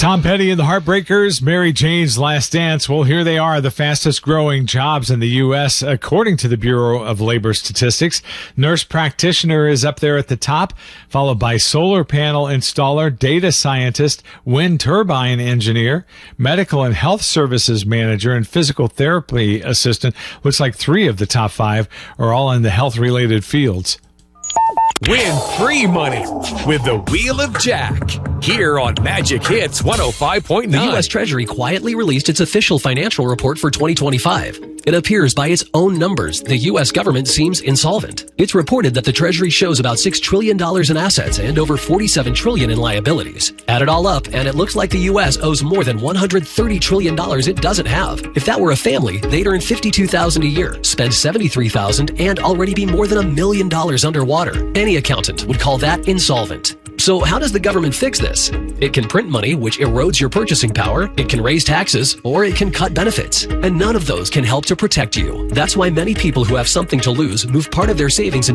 Tom Petty and the Heartbreakers, Mary Jane's Last Dance. Well, here they are, the fastest growing jobs in the U.S. according to the Bureau of Labor Statistics. Nurse practitioner is up there at the top, followed by solar panel installer, data scientist, wind turbine engineer, medical and health services manager, and physical therapy assistant. Looks like 3 of the top 5 are all in the health-related fields. Win free money with the Wheel of Jack here on Magic Hits 105.9. The U.S. Treasury quietly released its official financial report for 2025. It appears by its own numbers, the U.S. government seems insolvent. It's reported that the Treasury shows about $6 trillion in assets and over $47 trillion in liabilities. Add it all up, and it looks like the U.S. owes more than $130 trillion it doesn't have. If that were a family, they'd earn $52,000 a year, spend $73,000, and already be more than $1 million underwater. Any accountant would call that insolvent. So how does the government fix this? It can print money, which erodes your purchasing power. It can raise taxes, or it can cut benefits. And none of those can help to protect you. That's why many people who have something to lose move part of their savings